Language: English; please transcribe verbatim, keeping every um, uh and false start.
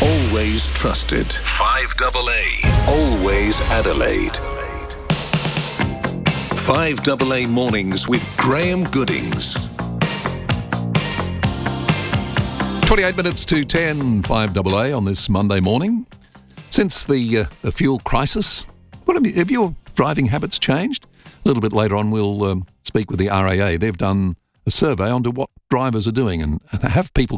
Always trusted. five double A. Always Adelaide. five double A Mornings with Graham Goodings. twenty-eight minutes to ten, five double A on this Monday morning. Since the, uh, the fuel crisis, what have, you, have your driving habits changed? A little bit later on, we'll um, speak with the R A A. They've done a survey onto what drivers are doing and, and have people